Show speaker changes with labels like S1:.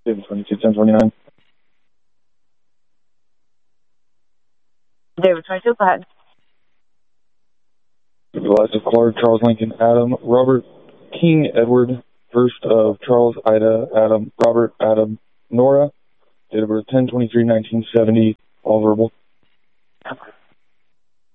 S1: David 22-10-29.
S2: David 22, go ahead.
S1: Eliza Clark, Charles Lincoln, Adam, Robert King, Edward, first of Charles, Ida, Adam, Robert, Adam, Nora, date of birth 10-23-1970, all verbal.
S2: Okay.